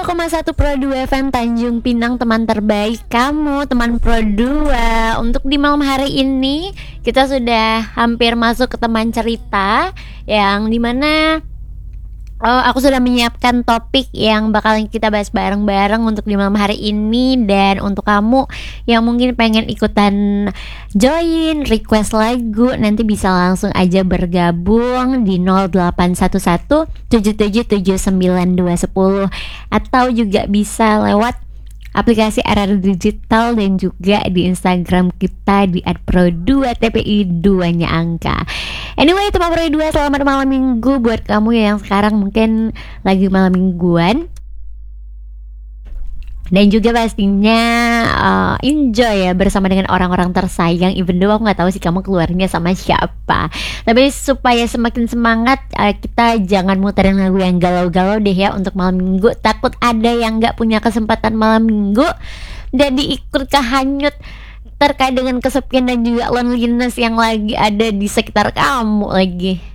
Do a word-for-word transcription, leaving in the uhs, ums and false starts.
koma satu Pro dua F M Tanjung Pinang, teman terbaik kamu, teman Pro dua. Untuk di malam hari ini kita sudah hampir masuk ke teman cerita, yang dimana oh, aku sudah menyiapkan topik yang bakalan kita bahas bareng-bareng untuk di malam hari ini. Dan untuk kamu yang mungkin pengen ikutan join, request lagu, nanti bisa langsung aja bergabung di nol delapan satu satu tujuh tujuh tujuh sembilan dua satu nol, atau juga bisa lewat aplikasi R R Digital dan juga di Instagram kita di at pro dua T P I dua nya angka. Anyway, teman Pro dua, selamat malam minggu buat kamu yang sekarang mungkin lagi malam mingguan. Dan juga pastinya uh, enjoy ya bersama dengan orang-orang tersayang. Even though aku gak tahu sih kamu keluarnya sama siapa, tapi supaya semakin semangat, uh, kita jangan muterin lagu yang galau-galau deh ya untuk malam minggu. Takut ada yang gak punya kesempatan malam minggu dan diikut kehanyut terkait dengan kesepian dan juga loneliness yang lagi ada di sekitar kamu lagi.